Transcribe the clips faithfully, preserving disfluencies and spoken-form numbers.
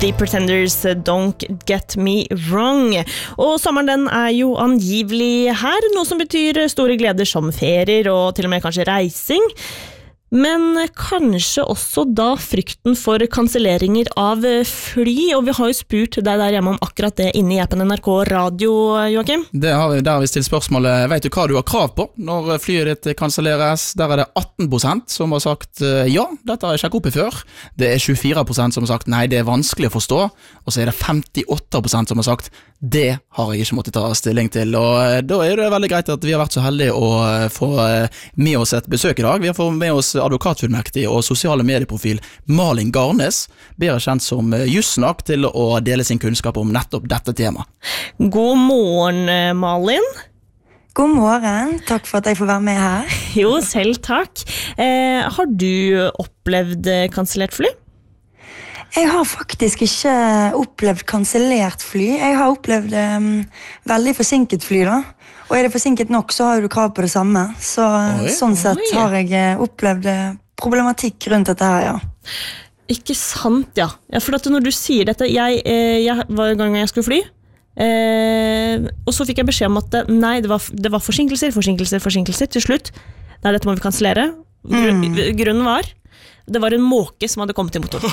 The Pretenders, Don't Get Me Wrong. Og sommeren den er jo angivelig her, noe som betyr store gleder som ferier og til og med kanskje reising. Men kanskje også da frykten for kanselleringer av fly, og vi har jo spurt deg der hjemme om akkurat det inne i appen N R K Radio, Joakim. Det har vi, der har vi stilt spørsmålet, vet du hva du har krav på når flyet ditt kanselleres? Der er det atten prosent som har sagt ja, dette har jeg sjekket opp i før. Det er tjuefire prosent som har sagt nei, det er vanskelig å forstå, og så er det femtiåtte prosent som har sagt det har jeg ikke måttet ta stilling til, og da er det veldig greit at vi har vært så heldige å få med oss et besøk i dag. Vi har fått med oss advokatfullmektig og sosiale medieprofil Malin Garnes, bedre kjent som Jussnak, til å dele sin kunnskap om nettopp dette temaet. God morgen, Malin. God morgen, takk for at jeg får være med her. Jo, selv takk. Eh, har du opplevd kansellert fly? Jeg har faktisk ikke opplevd kansellert fly. Jeg har opplevd um, veldig forsinket fly da. Og er det forsinket nok, så har du krav på det samme. Så oi, sånn sett oi. Har jeg opplevd problematikk rundt dette her, ja. Ikke sant, ja. Ja, for at når du sier dette, jeg, jeg var en gang jeg skulle fly, eh, og så fikk jeg beskjed om at nei, det var, det var forsinkelser, forsinkelser, forsinkelser til slutt. Nei, dette må vi kansellere. Gru, mm. Grunnen var det var en måke som hadde kommet i motoren.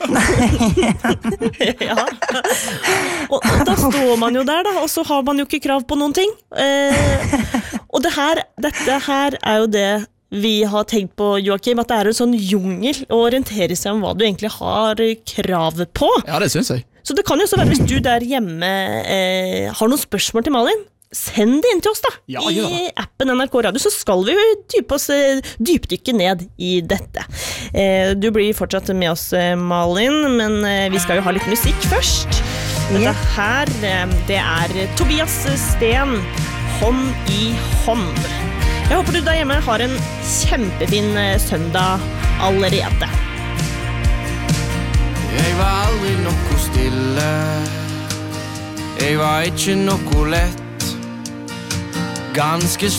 Ja. Og, og da står man jo der da, og så har man jo ikke krav på noen ting. Eh, og det her, dette her er jo det vi har tenkt på, Joakim, at det er en sånn jungel å orientere seg om hva du egentlig har krav på. Ja, det synes jeg. Så det kan jo så være, hvis du der hjemme eh, har noen spørsmål til Malin, send det inn til oss da, ja, ja. I appen N R K Radio, så skal vi dype oss, dypdykke ned i dette. Eh, du blir fortsatt med oss, Malin, men eh, vi skal jo ha litt musikk først. Dette her, det er Tobias Sten, Hånd i hånd. Jeg håper du der hjemme har en kjempefin søndag allerede. Jeg var aldri noe stille, jeg var ikke noe lett. Ganske